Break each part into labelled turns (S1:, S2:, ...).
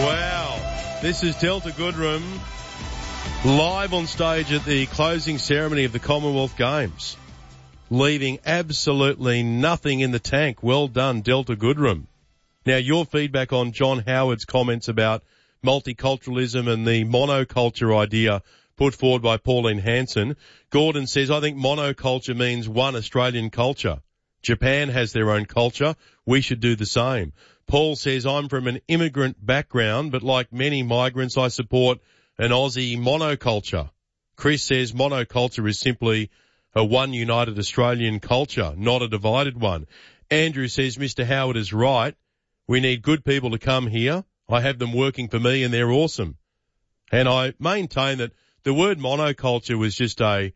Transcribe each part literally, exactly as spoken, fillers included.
S1: Wow. This is Delta Goodrem live on stage at the closing ceremony of the Commonwealth Games, leaving absolutely nothing in the tank. Well done, Delta Goodrem. Now, your feedback on John Howard's comments about multiculturalism and the monoculture idea put forward by Pauline Hanson. Gordon says, I think monoculture means one Australian culture. Japan has their own culture. We should do the same. Paul says, I'm from an immigrant background, but like many migrants, I support an Aussie monoculture. Chris says monoculture is simply a one united Australian culture, not a divided one. Andrew says, Mister Howard is right. We need good people to come here. I have them working for me and they're awesome. And I maintain that the word monoculture was just a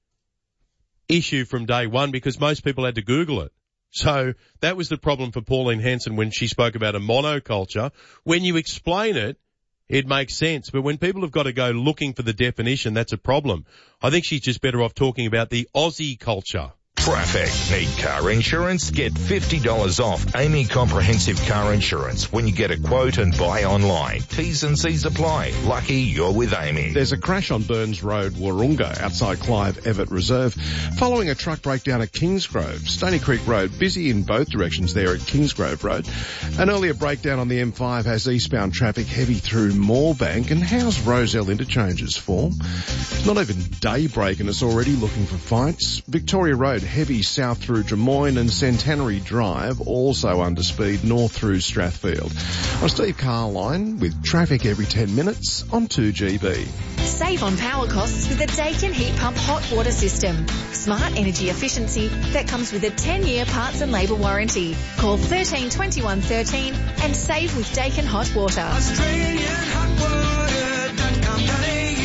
S1: issue from day one because most people had to Google it. So that was the problem for Pauline Hanson when she spoke about a monoculture. When you explain it, it makes sense. But when people have got to go looking for the definition, that's a problem. I think she's just better off talking about the Aussie culture.
S2: Traffic. Need car insurance? Get fifty dollars off Amy Comprehensive Car Insurance when you get a quote and buy online. T's and C's apply. Lucky you're with Amy.
S3: There's a crash on Burns Road, Warunga, outside Clive Everett Reserve, following a truck breakdown at Kingsgrove. Stony Creek Road, busy in both directions there at Kingsgrove Road. An earlier breakdown on the M five has eastbound traffic heavy through Moorebank. And how's Roselle Interchanges for? It's not even daybreak and it's already looking for fights. Victoria Road, heavy south through Drummoyne and Centenary Drive, also under speed north through Strathfield. I'm Steve Carline with traffic every ten minutes on two G B.
S4: Save on power costs with the Daikin Heat Pump Hot Water System. Smart energy efficiency that comes with a ten-year parts and labour warranty. Call thirteen twenty-one thirteen and save with Daikin Hot Water.
S5: Australian Hot Water dot com dot a u.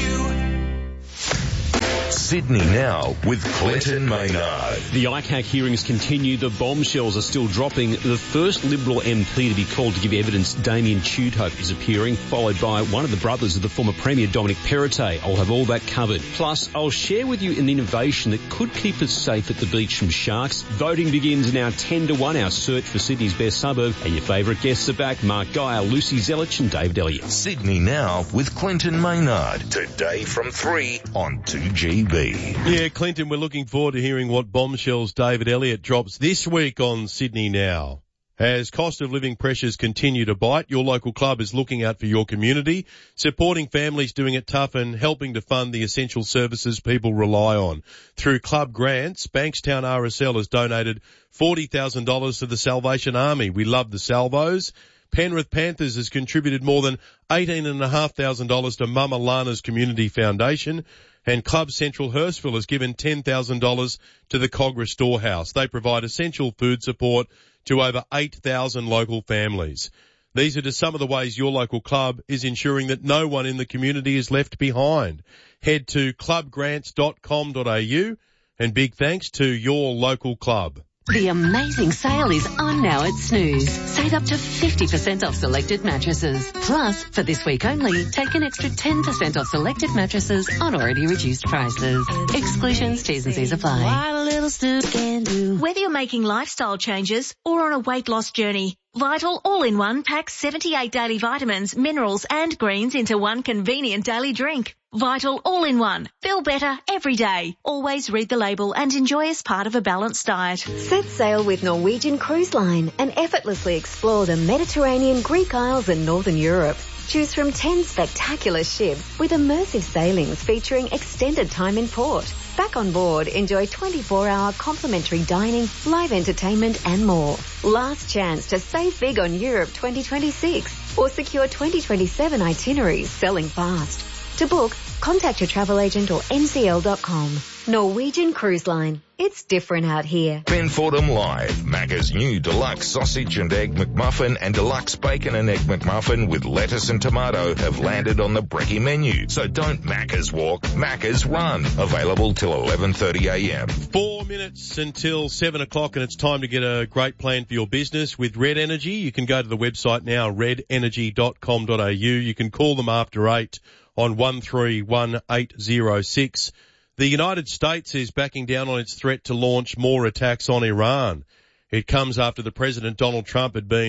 S2: Sydney Now with Clinton Maynard.
S6: The I C A C hearings continue. The bombshells are still dropping. The first Liberal M P to be called to give evidence, Damien Tudhope, is appearing, followed by one of the brothers of the former Premier, Dominic Perrottet. I'll have all that covered. Plus, I'll share with you an innovation that could keep us safe at the beach from sharks. Voting begins now ten to one, our search for Sydney's best suburb. And your favourite guests are back, Mark Geyer, Lucy Zelich and David Elliott.
S2: Sydney Now with Clinton Maynard. Today from three on two G B.
S1: Yeah, Clinton, we're looking forward to hearing what bombshells David Elliott drops this week on Sydney Now. As cost of living pressures continue to bite, your local club is looking out for your community, supporting families doing it tough and helping to fund the essential services people rely on. Through club grants, Bankstown R S L has donated forty thousand dollars to the Salvation Army. We love the Salvos. Penrith Panthers has contributed more than eighteen thousand five hundred dollars to Mama Lana's Community Foundation. And Club Central Hurstville has given ten thousand dollars to the Cogra Storehouse. They provide essential food support to over eight thousand local families. These are just some of the ways your local club is ensuring that no one in the community is left behind. Head to club grants dot com dot a u and big thanks to your local club.
S7: The amazing sale is on now at Snooze. Save up to fifty percent off selected mattresses. Plus, for this week only, take an extra ten percent off selected mattresses on already reduced prices. Exclusions, T's and C's apply.
S4: Whether you're making lifestyle changes or on a weight loss journey, Vital All-in-One packs seventy-eight daily vitamins, minerals and greens into one convenient daily drink. Vital All-in-One. Feel better every day. Always read the label and enjoy as part of a balanced diet.
S8: Set sail with Norwegian Cruise Line and effortlessly explore the Mediterranean, Greek Isles and Northern Europe. Choose from ten spectacular ships with immersive sailings featuring extended time in port. Back on board, enjoy twenty-four hour complimentary dining, live entertainment and more. Last chance to save big on Europe twenty twenty-six or secure twenty twenty-seven itineraries selling fast. To book, contact your travel agent or N C L dot com. Norwegian Cruise Line. It's different out here.
S2: Ben Fordham Live. Macca's new deluxe sausage and egg McMuffin and deluxe bacon and egg McMuffin with lettuce and tomato have landed on the brekkie menu. So don't Macca's walk, Macca's run. Available till eleven thirty a m.
S1: Four minutes until seven o'clock and it's time to get a great plan for your business with Red Energy. You can go to the website now, red energy dot com dot a u. You can call them after eight on one three one eight zero six. The United States is backing down on its threat to launch more attacks on Iran. It comes after the President Donald Trump had been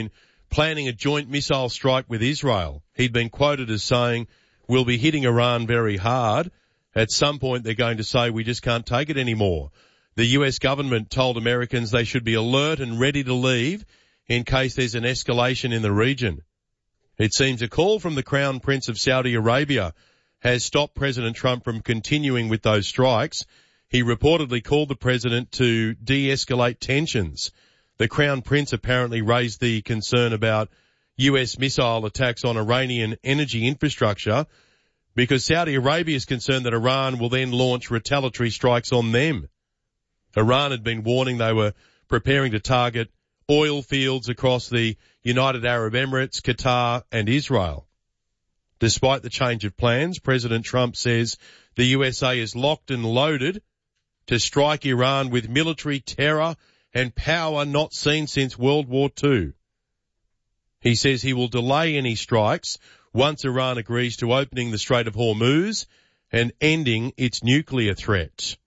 S1: planning a joint missile strike with Israel. He'd been quoted as saying, "We'll be hitting Iran very hard. At some point they're going to say we just can't take it anymore." The U S government told Americans they should be alert and ready to leave in case there's an escalation in the region. It seems a call from the Crown Prince of Saudi Arabia has stopped President Trump from continuing with those strikes. He reportedly called the president to de-escalate tensions. The Crown Prince apparently raised the concern about U S missile attacks on Iranian energy infrastructure because Saudi Arabia is concerned that Iran will then launch retaliatory strikes on them. Iran had been warning they were preparing to target oil fields across the United Arab Emirates, Qatar and Israel. Despite the change of plans, President Trump says the U S A is locked and loaded to strike Iran with military terror and power not seen since World War Two. He says he will delay any strikes once Iran agrees to opening the Strait of Hormuz and ending its nuclear threat.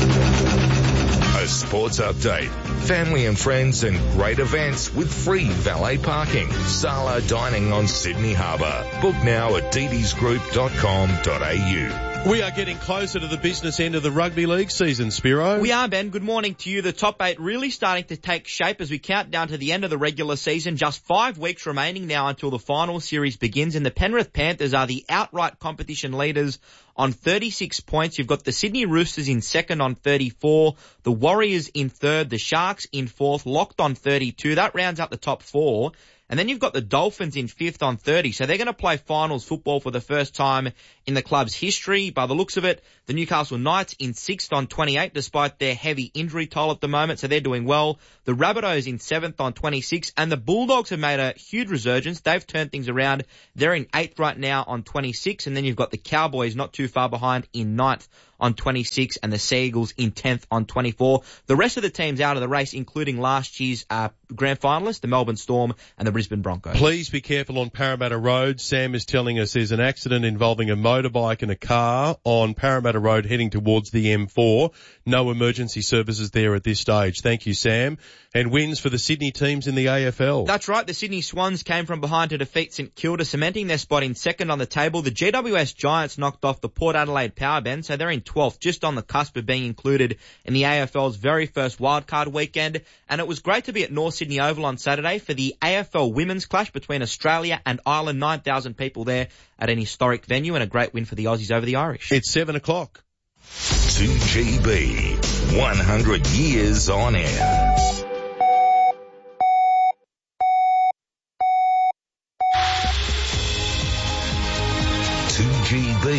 S2: A sports update. Family and friends and great events with free valet parking. Sala Dining on Sydney Harbour. Book now at d ds group dot com dot a u.
S1: We are getting closer to the business end of the rugby league season, Spiro.
S9: We are, Ben. Good morning to you. The top eight really starting to take shape as we count down to the end of the regular season. Just five weeks remaining now until the final series begins, and the Penrith Panthers are the outright competition leaders on thirty-six points. You've got the Sydney Roosters in second on thirty-four, the Warriors in third, the Sharks in fourth, locked on thirty-two. That rounds up the top four. And then you've got the Dolphins in fifth on thirty. So they're going to play finals football for the first time in the club's history. By the looks of it, the Newcastle Knights in sixth on twenty-eight, despite their heavy injury toll at the moment. So they're doing well. The Rabbitohs in seventh on twenty-six. And the Bulldogs have made a huge resurgence. They've turned things around. They're in eighth right now on twenty-six. And then you've got the Cowboys not too far behind in ninth on twenty-six, and the Seagulls in tenth on twenty-four. The rest of the teams out of the race, including last year's uh, grand finalists, the Melbourne Storm and the Brisbane Broncos.
S1: Please be careful on Parramatta Road. Sam is telling us there's an accident involving a motorbike and a car on Parramatta Road heading towards the M four. No emergency services there at this stage. Thank you, Sam. And wins for the Sydney teams in the A F L.
S9: That's right. The Sydney Swans came from behind to defeat St Kilda, cementing their spot in second on the table. The G W S Giants knocked off the Port Adelaide Power Ben, so they're in twelfth, just on the cusp of being included in the A F L's very first wildcard weekend. And it was great to be at North Sydney Oval on Saturday for the A F L women's clash between Australia and Ireland. nine thousand people there at an historic venue, and a great win for the Aussies over the Irish.
S1: It's seven o'clock.
S2: two G B, one hundred years on air. two G B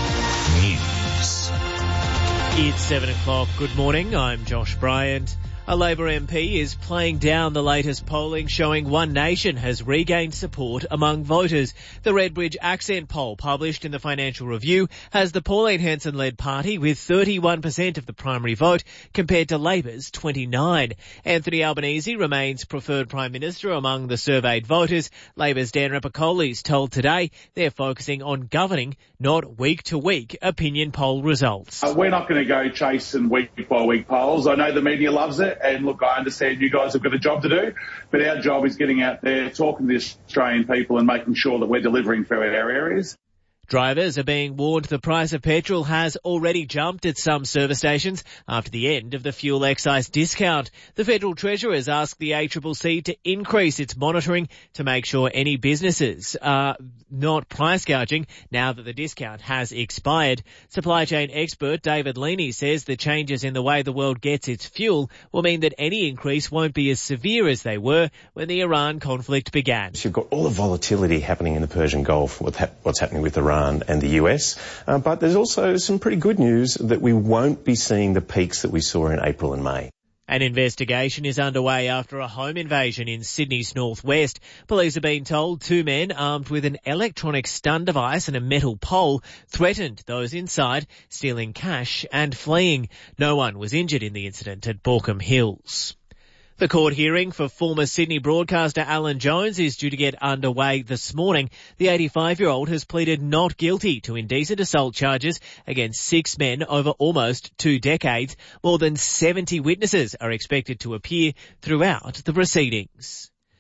S2: News.
S10: It's seven o'clock. Good morning. I'm Josh Bryant. A Labor M P is playing down the latest polling showing One Nation has regained support among voters. The Redbridge Accent poll published in the Financial Review has the Pauline Hanson-led party with thirty-one percent of the primary vote compared to Labor's twenty-nine. Anthony Albanese remains preferred Prime Minister among the surveyed voters. Labor's Dan Rappacolis told Today they're focusing on governing, not week-to-week opinion poll results.
S11: Uh, we're not going to go chasing week-by-week polls. I know the media loves it. And look, I understand you guys have got a job to do, but our job is getting out there, talking to the Australian people and making sure that we're delivering for our areas.
S10: Drivers are being warned the price of petrol has already jumped at some service stations after the end of the fuel excise discount. The Federal Treasurer has asked the A C C C to increase its monitoring to make sure any businesses are not price gouging now that the discount has expired. Supply chain expert David Leaney says the changes in the way the world gets its fuel will mean that any increase won't be as severe as they were when the Iran conflict began.
S12: So you've got all the volatility happening in the Persian Gulf with ha- what's happening with Iran and the U S, uh, but there's also some pretty good news that we won't be seeing the peaks that we saw in April and May.
S10: An investigation is underway after a home invasion in Sydney's northwest. Police have been told two men armed with an electronic stun device and a metal pole threatened those inside, stealing cash and fleeing. No one was injured in the incident at Borkham Hills. The court hearing for former Sydney broadcaster Alan Jones is due to get underway this morning. The eighty-five-year-old has pleaded not guilty to indecent assault charges against six men over almost two decades. More than seventy witnesses are expected to appear throughout the proceedings.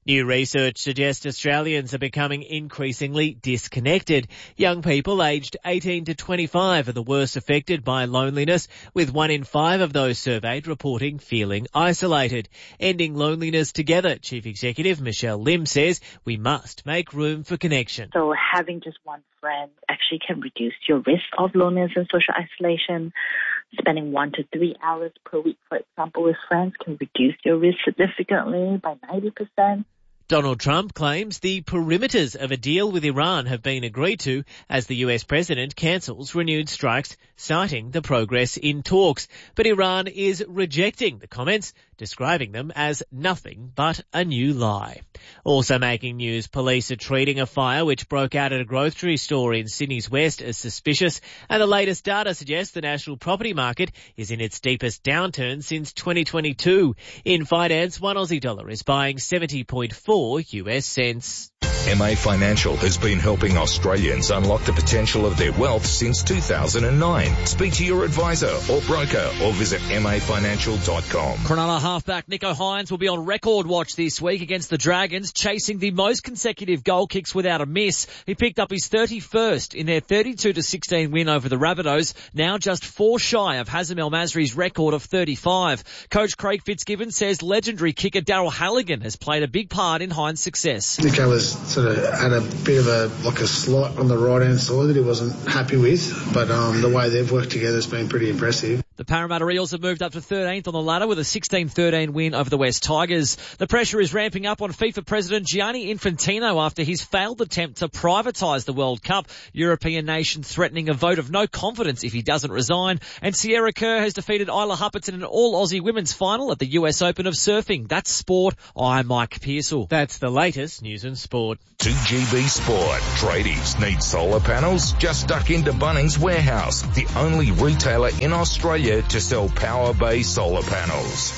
S10: New research suggests Australians are becoming increasingly disconnected. Young people aged eighteen to twenty-five are the worst affected by loneliness, with one in five of those surveyed reporting feeling isolated. Ending loneliness together, Chief Executive Michelle Lim says we must make room for connection.
S13: So having just one friend actually can reduce your risk of loneliness and social isolation. Spending one to three hours per week, for example, with friends can reduce your risk significantly by ninety percent.
S10: Donald Trump claims the perimeters of a deal with Iran have been agreed to as the U S president cancels renewed strikes, citing the progress in talks. But Iran is rejecting the comments, describing them as nothing but a new lie. Also making news, police are treating a fire which broke out at a grocery store in Sydney's west as suspicious, and the latest data suggests the national property market is in its deepest downturn since twenty twenty-two. In finance, one Aussie dollar is buying seventy point four U S cents.
S2: M A Financial has been helping Australians unlock the potential of their wealth since two thousand nine. Speak to your advisor or broker or visit m a financial dot com.
S14: Cronulla halfback Nico Hines will be on record watch this week against the Dragons, chasing the most consecutive goal kicks without a miss. He picked up his thirty-first in their thirty-two to sixteen win over the Rabbitohs, now just four shy of Hazem El Masri's record of thirty-five. Coach Craig Fitzgibbon says legendary kicker Daryl Halligan has played a big part in Hines' success.
S15: Nico was sort of had a bit of a like a slot on the right hand side that he wasn't happy with, but um, the way they've worked together has been pretty impressive.
S14: The Parramatta Eels have moved up to thirteenth on the ladder with a sixteen thirteen win over the West Tigers. The pressure is ramping up on FIFA President Gianni Infantino after his failed attempt to privatise the World Cup. European nations threatening a vote of no confidence if he doesn't resign. And Sierra Kerr has defeated Isla Huppert in an all-Aussie women's final at the U S Open of Surfing. That's sport. I'm Mike Pearsall.
S10: That's the latest news and sport.
S2: two G B Sport. Tradies need solar panels? Just duck into Bunnings Warehouse, the only retailer in Australia to sell Power Bay solar panels.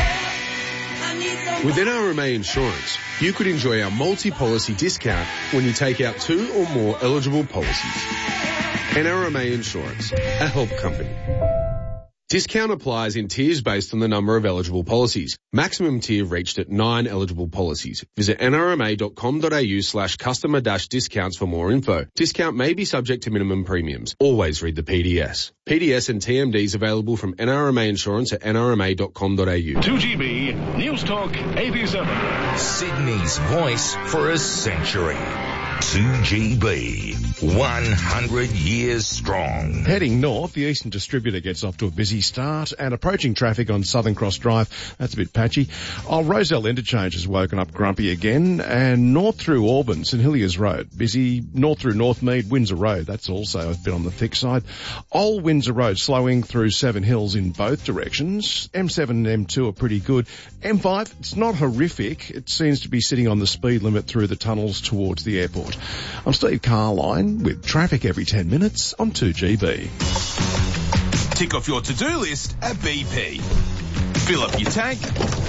S3: With N R M A Insurance, you could enjoy our multi-policy discount when you take out two or more eligible policies. N R M A Insurance, a help company. Discount applies in tiers based on the number of eligible policies. Maximum tier reached at nine eligible policies. Visit n r m a dot com dot a u slash customer dash discounts for more info. Discount may be subject to minimum premiums. Always read the P D S. P D S and T M Ds available from N R M A Insurance at n r m a dot com dot a u.
S16: two G B News Talk eighty-seven.
S2: Sydney's voice for a century. two G B, one hundred years strong.
S3: Heading north, the Eastern Distributor gets off to a busy start, and approaching traffic on Southern Cross Drive, that's a bit patchy. Oh, Roselle Interchange has woken up grumpy again, and north through Auburn, St Heliers Road, busy. North through Northmead, Windsor Road, that's also a bit on the thick side. Old Windsor Road slowing through Seven Hills in both directions. M seven and M two are pretty good. M five, it's not horrific. It seems to be sitting on the speed limit through the tunnels towards the airport. I'm Steve Carline with traffic every ten minutes on two G B.
S16: Tick off your to-do list at B P. Fill up your tank.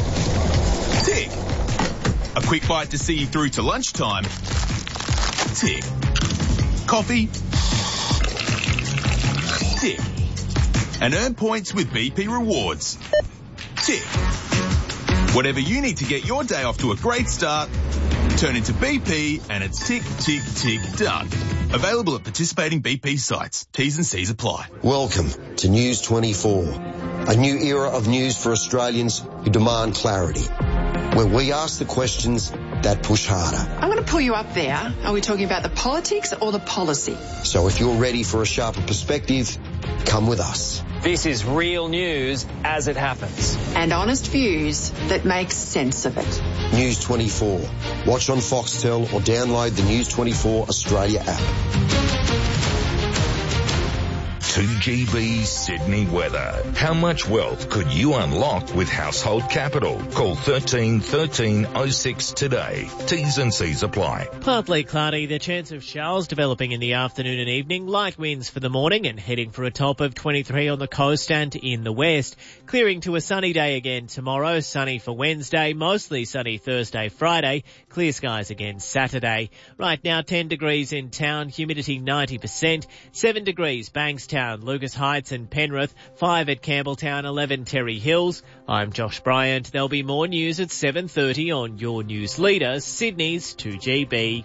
S16: Tick. A quick bite to see you through to lunchtime. Tick. Coffee. Tick. And earn points with B P Rewards. Tick. Whatever you need to get your day off to a great start, turn into B P and it's tick, tick, tick, done. Available at participating B P sites. T's and C's apply.
S17: Welcome to News twenty-four, a new era of news for Australians who demand clarity, where we ask the questions that push harder.
S18: I'm going to pull you up there. Are we talking about the politics or the policy?
S17: So if you're ready for a sharper perspective, come with us.
S19: This is real news as it happens.
S18: And honest views that make sense of it.
S17: News twenty-four. Watch on Foxtel or download the News twenty-four Australia app.
S2: two G B Sydney weather. How much wealth could you unlock with Household Capital? Call thirteen thirteen oh six today. T's and C's apply.
S10: Partly cloudy, the chance of showers developing in the afternoon and evening. Light winds for the morning and heading for a top of twenty-three on the coast and in the west. Clearing to a sunny day again tomorrow. Sunny for Wednesday, mostly sunny Thursday, Friday. Clear skies again Saturday. Right now ten degrees in town, humidity ninety percent. seven degrees Bankstown. Campbelltown, Lucas Heights and Penrith, five at Campbelltown, eleven Terry Hills. I'm Josh Bryant. There'll be more news at seven thirty on your news leader, Sydney's two G B.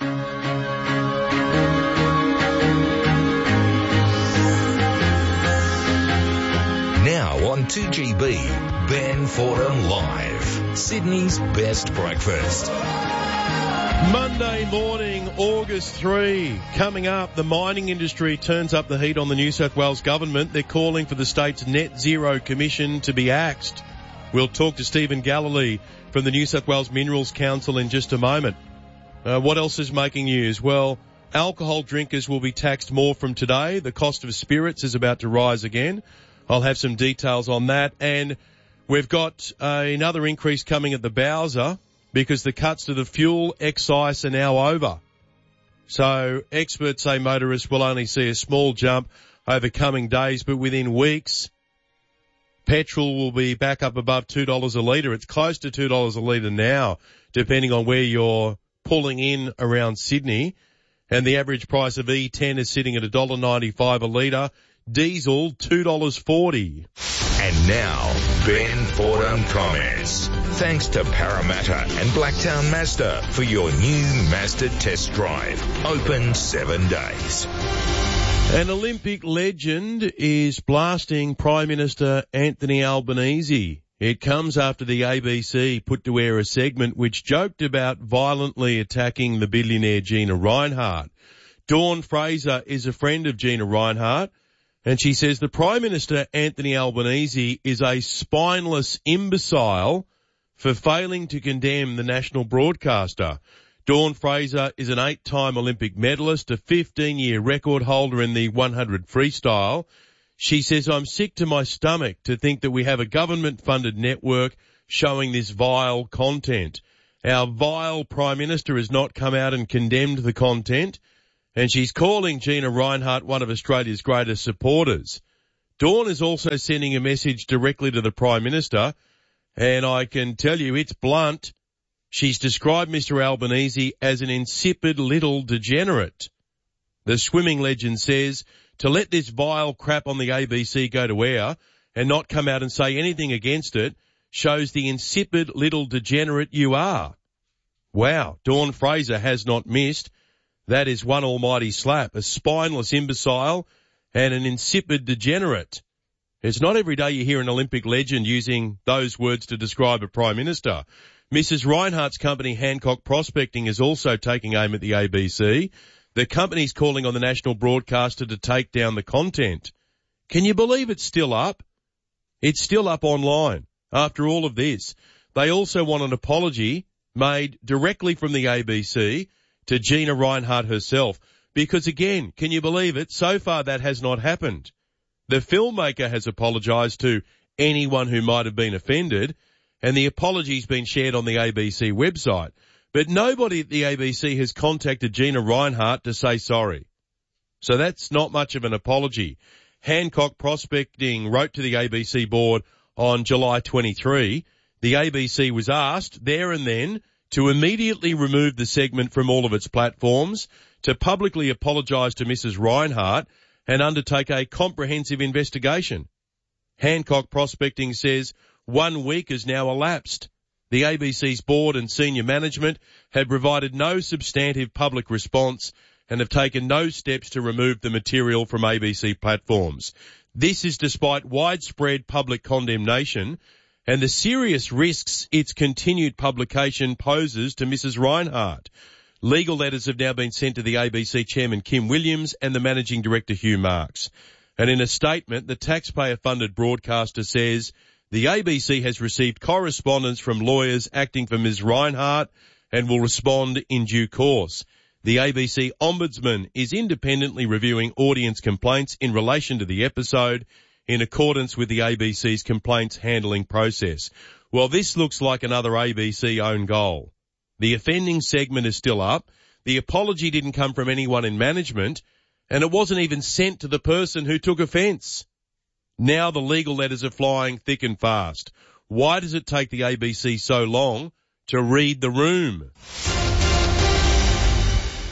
S2: Now on two G B, Ben Fordham Live, Sydney's best breakfast.
S1: Monday morning, August third, coming up, the mining industry turns up the heat on the New South Wales government. They're calling for the state's Net Zero Commission to be axed. We'll talk to Stephen Galilee from the New South Wales Minerals Council in just a moment. Uh, what else is making news? Well, alcohol drinkers will be taxed more from today. The cost of spirits is about to rise again. I'll have some details on that. And we've got uh, another increase coming at the Bowser, because the cuts to the fuel excise are now over. So experts say motorists will only see a small jump over coming days, but within weeks, petrol will be back up above two dollars a litre. It's close to two dollars a litre now, depending on where you're pulling in around Sydney. And the average price of E ten is sitting at one dollar ninety-five a litre. Diesel, two dollars forty.
S2: And now, Ben Fordham comments. Thanks to Parramatta and Blacktown Mazda for your new Mazda test drive. Open seven days.
S1: An Olympic legend is blasting Prime Minister Anthony Albanese. It comes after the A B C put to air a segment which joked about violently attacking the billionaire Gina Rinehart. Dawn Fraser is a friend of Gina Rinehart, and she says the Prime Minister, Anthony Albanese, is a spineless imbecile for failing to condemn the national broadcaster. Dawn Fraser is an eight-time Olympic medalist, a fifteen-year record holder in the one hundred freestyle. She says, I'm sick to my stomach to think that we have a government-funded network showing this vile content. Our vile Prime Minister has not come out and condemned the content, and she's calling Gina Rinehart one of Australia's greatest supporters. Dawn is also sending a message directly to the Prime Minister, and I can tell you it's blunt. She's described Mister Albanese as an insipid little degenerate. The swimming legend says, to let this vile crap on the A B C go to air and not come out and say anything against it shows the insipid little degenerate you are. Wow, Dawn Fraser has not missed. That is one almighty slap, a spineless imbecile and an insipid degenerate. It's not every day you hear an Olympic legend using those words to describe a Prime Minister. Missus Rinehart's company, Hancock Prospecting, is also taking aim at the A B C. The company's calling on the national broadcaster to take down the content. Can you believe it's still up? It's still up online after all of this. They also want an apology made directly from the A B C to Gina Rinehart herself. Because again, can you believe it? So far that has not happened. The filmmaker has apologised to anyone who might have been offended, and the apology's been shared on the A B C website. But nobody at the A B C has contacted Gina Rinehart to say sorry. So that's not much of an apology. Hancock Prospecting wrote to the A B C board on July twenty-third. The A B C was asked there and then to immediately remove the segment from all of its platforms, to publicly apologise to Missus Rinehart and undertake a comprehensive investigation. Hancock Prospecting says one week has now elapsed. The A B C's board and senior management have provided no substantive public response and have taken no steps to remove the material from A B C platforms. This is despite widespread public condemnation and the serious risks its continued publication poses to Missus Rinehart. Legal letters have now been sent to the A B C chairman Kim Williams and the managing director Hugh Marks. And in a statement, the taxpayer-funded broadcaster says the A B C has received correspondence from lawyers acting for Miz Rinehart and will respond in due course. The A B C Ombudsman is independently reviewing audience complaints in relation to the episode in accordance with the A B C's complaints handling process. Well, this looks like another A B C own goal. The offending segment is still up. The apology didn't come from anyone in management, and it wasn't even sent to the person who took offence. Now the legal letters are flying thick and fast. Why does it take the A B C so long to read the room?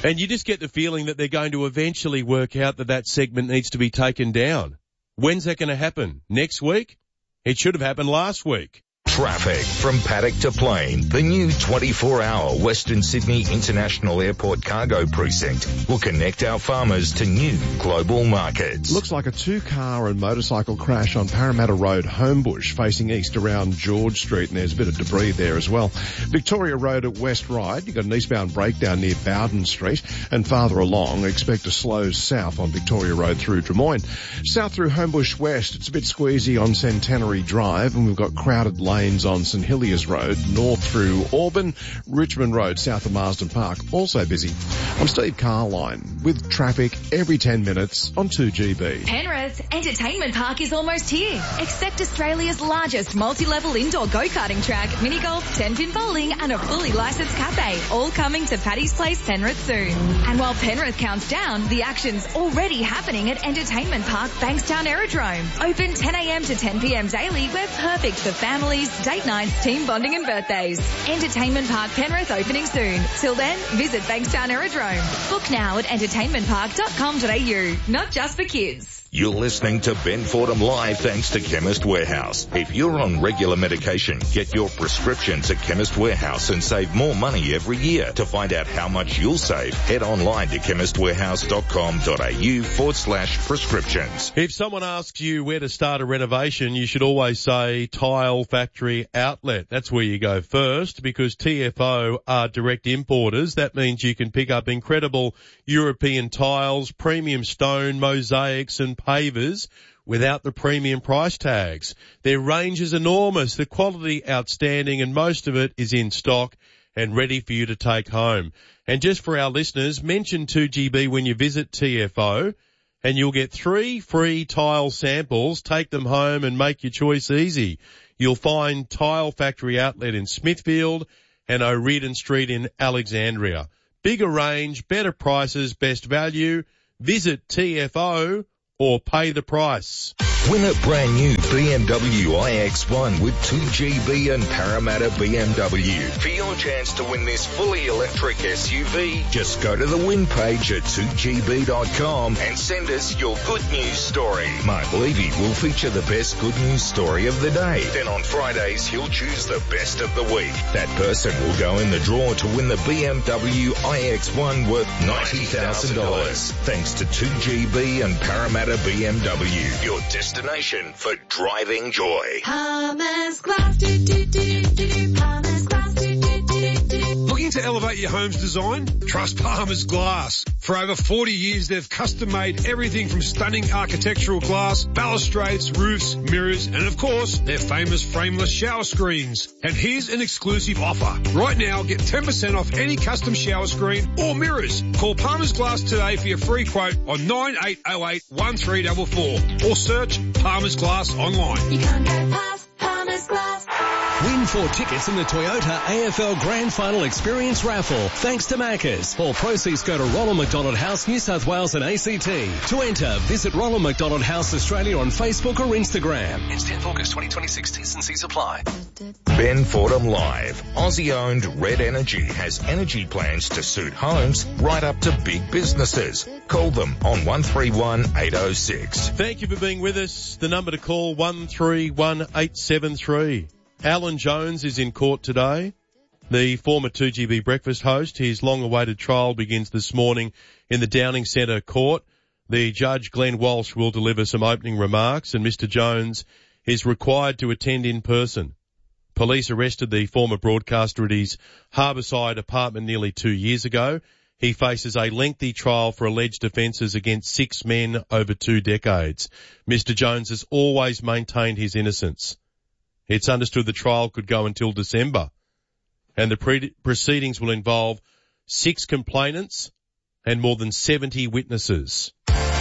S1: And you just get the feeling that they're going to eventually work out that that segment needs to be taken down. When's that going to happen? Next week? It should have happened last week.
S2: Traffic from paddock to plane. The new twenty-four hour Western Sydney International Airport Cargo Precinct will connect our farmers to new global markets.
S3: Looks like a two-car and motorcycle crash on Parramatta Road, Homebush, facing east around George Street, and there's a bit of debris there as well. Victoria Road at West Ryde, you've got an eastbound breakdown near Bowden Street, and farther along, expect a slow south on Victoria Road through Drummoyne. South through Homebush West, it's a bit squeezy on Centenary Drive, and we've got crowded lanes on St Heliers Road, north through Auburn. Richmond Road, south of Marsden Park, also busy. I'm Steve Carline with traffic every ten minutes on two G B.
S20: Penrith Entertainment Park is almost here. Expect Australia's largest multi-level indoor go-karting track, mini golf, ten-pin bowling and a fully licensed cafe, all coming to Paddy's Place, Penrith soon. And while Penrith counts down, the action's already happening at Entertainment Park Bankstown Aerodrome. Open ten a m to ten p m daily. We're perfect for families, date nights, team bonding and birthdays. Entertainment Park Penrith opening soon. Till then, visit Bankstown Aerodrome. Book now at entertainment park dot com dot a u. Not just for kids.
S2: You're listening to Ben Fordham Live thanks to Chemist Warehouse. If you're on regular medication, get your prescriptions at Chemist Warehouse and save more money every year. To find out how much you'll save, head online to chemist warehouse dot com dot a u forward slash prescriptions.
S1: If someone asks you where to start a renovation, you should always say Tile Factory Outlet. That's where you go first, because T F O are direct importers. That means you can pick up incredible European tiles, premium stone, mosaics and pavers without the premium price tags. Their range is enormous, the quality outstanding, and most of it is in stock and ready for you to take home. And just for our listeners, mention two G B when you visit T F O and you'll get three free tile samples. Take them home and make your choice easy. You'll find Tile Factory Outlet in Smithfield and O'Riordan Street in Alexandria. Bigger range, better prices, best value. Visit T F O or pay the price.
S2: Win a brand new B M W i X one with two G B and Parramatta B M W. For your chance to win this fully electric S U V, just go to the win page at two G B dot com and send us your good news story. Mark Levy will feature the best good news story of the day. Then on Fridays, he'll choose the best of the week. That person will go in the draw to win the B M W i X one worth ninety thousand dollars. Thanks to two G B and Parramatta B M W, your destination for driving joy.
S5: Palmer's Glass, do, do, do, do, do, Palmer's Glass, do, do, do, do.
S21: Looking to elevate your home's design? Trust Palmer's Glass. For over forty years, they've custom-made everything from stunning architectural glass, balustrades, roofs, mirrors, and of course, their famous frameless shower screens. And here's an exclusive offer. Right now, get ten percent off any custom shower screen or mirrors. Call Palmer's Glass today for your free quote on nine eight oh eight, one three four four or search Palmer's Glass online.
S5: You can't go past Palmer's Glass.
S22: Win four tickets in the Toyota A F L Grand Final Experience Raffle, thanks to Maccas. All proceeds go to Ronald McDonald House, New South Wales and A C T. To enter, visit Ronald McDonald House Australia on Facebook or Instagram. It's tenth August twenty twenty-six. T's and C's apply.
S2: Ben Fordham Live. Aussie-owned Red Energy has energy plans to suit homes right up to big businesses. Call them on one three one, eight oh six.
S1: Thank you for being with us. The number to call, one three one, eight seven three. Alan Jones is in court today. The former two G B breakfast host, his long-awaited trial begins this morning in the Downing Centre Court. The judge, Glenn Walsh, will deliver some opening remarks, and Mister Jones is required to attend in person. Police arrested the former broadcaster at his Harbourside apartment nearly two years ago. He faces a lengthy trial for alleged offences against six men over two decades. Mister Jones has always maintained his innocence. It's understood the trial could go until December, and the pre- proceedings will involve six complainants and more than seventy witnesses.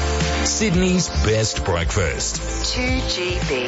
S2: Sydney's best breakfast.
S20: two G B.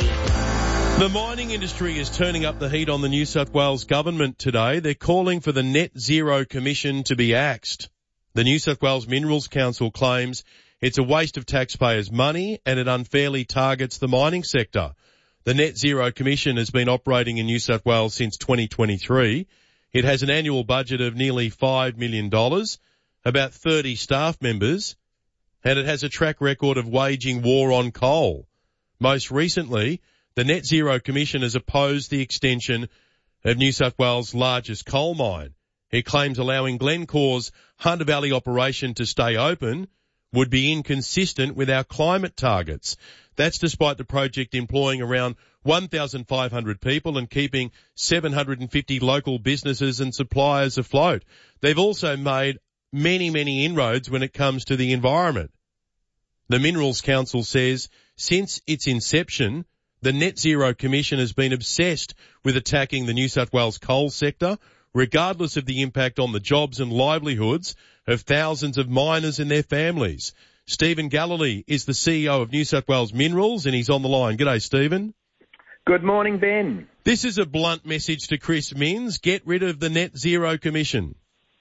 S1: The mining industry is turning up the heat on the New South Wales government today. They're calling for the Net Zero Commission to be axed. The New South Wales Minerals Council claims it's a waste of taxpayers' money and it unfairly targets the mining sector. The Net Zero Commission has been operating in New South Wales since twenty twenty-three. It has an annual budget of nearly five million dollars. about thirty staff members, and it has a track record of waging war on coal. Most recently, the Net Zero Commission has opposed the extension of New South Wales' largest coal mine. It claims allowing Glencore's Hunter Valley operation to stay open would be inconsistent with our climate targets. That's despite the project employing around one thousand five hundred people and keeping seven hundred fifty local businesses and suppliers afloat. They've also made many, many inroads when it comes to the environment. The Minerals Council says since its inception, the Net Zero Commission has been obsessed with attacking the New South Wales coal sector, regardless of the impact on the jobs and livelihoods of thousands of miners and their families. Stephen Galilee is the C E O of New South Wales Minerals, and he's on the line. G'day, Stephen.
S6: Good morning, Ben.
S1: This is a blunt message to Chris Minns. Get rid of the Net Zero Commission.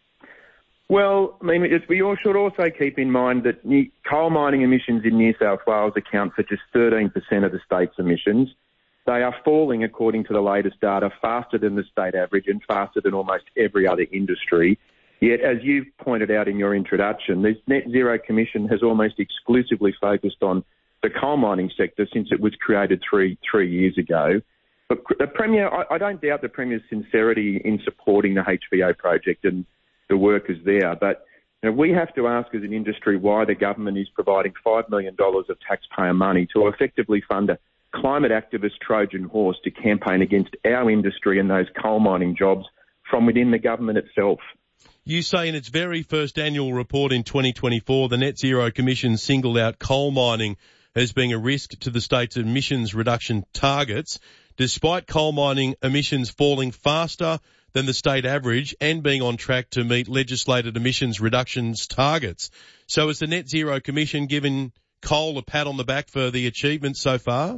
S6: Well, I mean, we all should also keep in mind that new coal mining emissions in New South Wales account for just thirteen percent of the state's emissions. They are falling, according to the latest data, faster than the state average and faster than almost every other industry. Yet, as you've pointed out in your introduction, this Net Zero Commission has almost exclusively focused on the coal mining sector since it was created three three years ago. But the Premier, I, I don't doubt the Premier's sincerity in supporting the H V O project and the workers there, but you know, we have to ask as an industry why the government is providing five million dollars of taxpayer money to effectively fund a climate activist Trojan horse to campaign against our industry and those coal mining jobs from within the government itself.
S1: You say in its very first annual report in twenty twenty-four, the Net Zero Commission singled out coal mining as being a risk to the state's emissions reduction targets, despite coal mining emissions falling faster than the state average and being on track to meet legislated emissions reductions targets. So has the Net Zero Commission given coal a pat on the back for the achievements so far?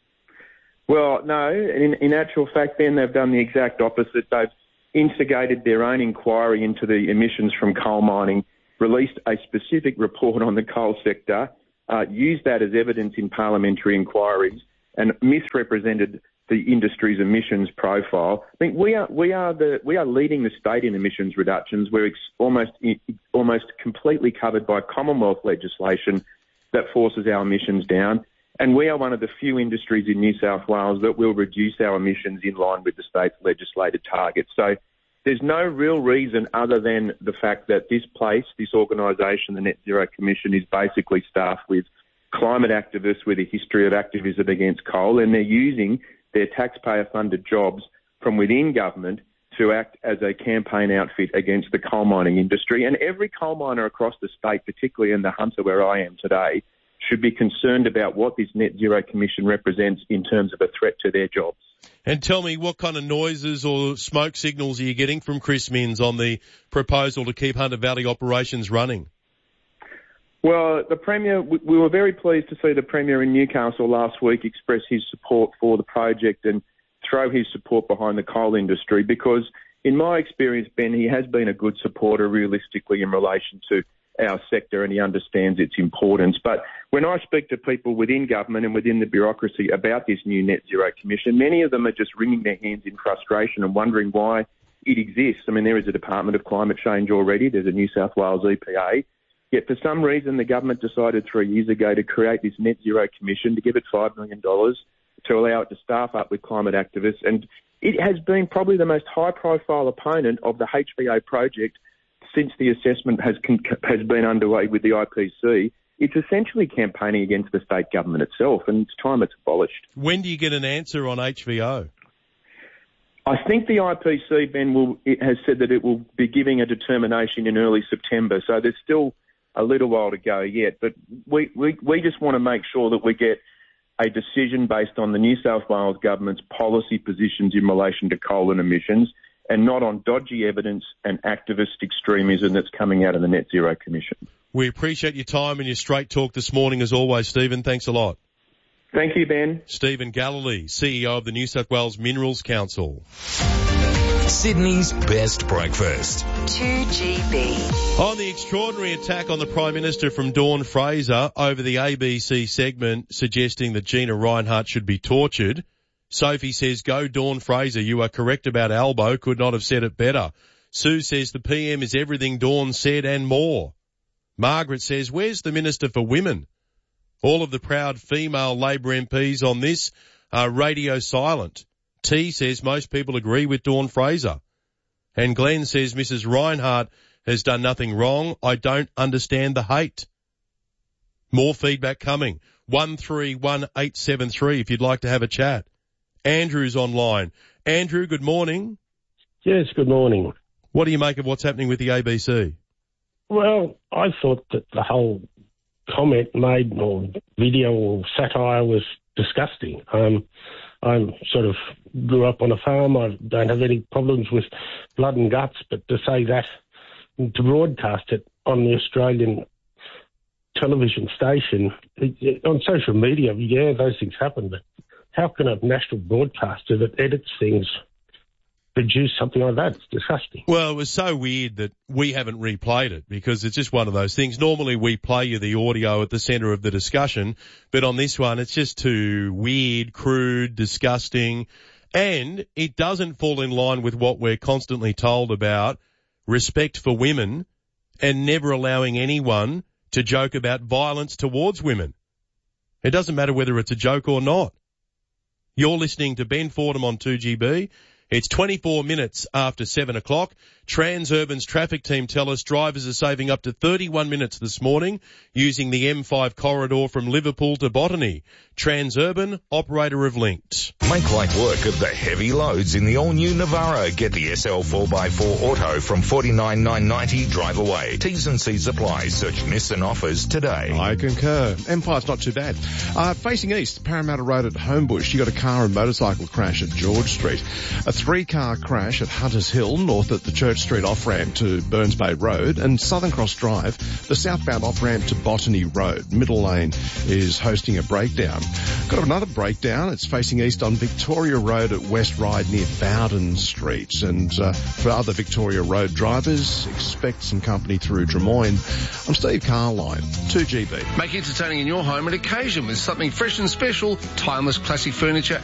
S6: Well, no. In, in actual fact, then they've done the exact opposite. They've instigated their own inquiry into the emissions from coal mining, released a specific report on the coal sector, uh, used that as evidence in parliamentary inquiries, and misrepresented the industry's emissions profile. I mean, we are we are the we are leading the state in emissions reductions. We're ex- almost almost completely covered by Commonwealth legislation that forces our emissions down. And we are one of the few industries in New South Wales that will reduce our emissions in line with the state's legislated targets. So there's no real reason other than the fact that this place, this organisation, the Net Zero Commission, is basically staffed with climate activists with a history of activism against coal, and they're using their taxpayer-funded jobs from within government to act as a campaign outfit against the coal mining industry. And every coal miner across the state, particularly in the Hunter where I am today, should be concerned about what this Net Zero Commission represents in terms of a threat to their jobs.
S1: And tell me, what kind of noises or smoke signals are you getting from Chris Minns on the proposal to keep Hunter Valley operations running?
S6: Well, the Premier, we were very pleased to see the Premier in Newcastle last week express his support for the project and throw his support behind the coal industry because, in my experience, Ben, he has been a good supporter realistically in relation to our sector and he understands its importance. But when I speak to people within government and within the bureaucracy about this new Net Zero Commission, many of them are just wringing their hands in frustration and wondering why it exists. I mean, there is a Department of Climate Change already. There's a New South Wales E P A. Yet for some reason, the government decided three years ago to create this Net Zero Commission, to give it five million dollars, to allow it to staff up with climate activists. And it has been probably the most high-profile opponent of the H V O project since the assessment has has been underway with the I P C. It's essentially campaigning against the state government itself, and it's time it's abolished.
S1: When do you get an answer on H V O?
S6: I think the I P C, Ben, will, it has said that it will be giving a determination in early September, so there's still a little while to go yet. But we, we, we just want to make sure that we get a decision based on the New South Wales government's policy positions in relation to coal and emissions, and not on dodgy evidence and activist extremism that's coming out of the Net Zero Commission.
S1: We appreciate your time and your straight talk this morning as always, Stephen. Thanks a lot.
S6: Thank you, Ben.
S1: Stephen Galilee, C E O of the New South Wales Minerals Council.
S2: Sydney's best breakfast.
S7: two G B.
S1: On the extraordinary attack on the Prime Minister from Dawn Fraser over the A B C segment suggesting that Gina Rinehart should be tortured, Sophie says, go Dawn Fraser, you are correct about Albo, could not have said it better. Sue says the P M is everything Dawn said and more. Margaret says, where's the Minister for Women? All of the proud female Labor M Ps on this are radio silent. T says most people agree with Dawn Fraser. And Glenn says Missus Reinhardt has done nothing wrong. I don't understand the hate. More feedback coming. one three one eight seven three if you'd like to have a chat. Andrew's online. Andrew, good morning.
S4: Yes, good morning.
S1: What do you make of what's happening with the A B C?
S4: Well, I thought that the whole comment made or video or satire was disgusting. Um, I sort of grew up on a farm. I don't have any problems with blood and guts, but to say that, to broadcast it on the Australian television station, it, it, on social media, yeah, those things happen, but how can a national broadcaster that edits things produce something like that? It's disgusting.
S1: Well, it was so weird that we haven't replayed it because it's just one of those things. Normally we play you the audio at the centre of the discussion, but on this one it's just too weird, crude, disgusting, and it doesn't fall in line with what we're constantly told about respect for women and never allowing anyone to joke about violence towards women. It doesn't matter whether it's a joke or not. You're listening to Ben Fordham on two G B. It's twenty-four minutes after seven o'clock. Transurban's traffic team tell us drivers are saving up to thirty-one minutes this morning using the M five corridor from Liverpool to Botany. Transurban, operator of Linked.
S2: Make light work of the heavy loads in the all-new Navara. Get the S L four by four Auto from forty-nine nine ninety. Drive away. T's and C's apply. Search Nissan offers today.
S3: I concur. Empire's not too bad. Uh, facing east, Parramatta Road at Homebush, you got a car and motorcycle crash at George Street. A three-car crash at Hunters Hill, north at the Church Street off-ramp to Burns Bay Road, and Southern Cross Drive, the southbound off-ramp to Botany Road. Middle Lane is hosting a breakdown. Got another breakdown. It's facing east on Victoria Road at West Ryde near Bowden Street. And uh, for other Victoria Road drivers, expect some company through Drummoyne. I'm Steve Carline, two G B.
S7: Make entertaining in your home an occasion with something fresh and special, timeless classic furniture